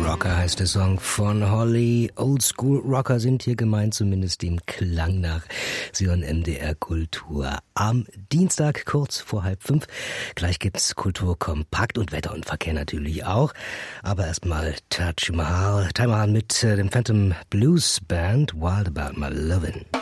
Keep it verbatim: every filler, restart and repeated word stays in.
Rocker heißt der Song von Holly. Oldschool Rocker sind hier gemeint, zumindest dem Klang nach. Sie hören M D R Kultur am Dienstag, kurz vor halb fünf. Gleich gibt's Kultur kompakt und Wetter und Verkehr natürlich auch. Aber erstmal Taj Mahal, Taj Mahal mit äh, dem Phantom Blues Band, Wild About My Lovin'.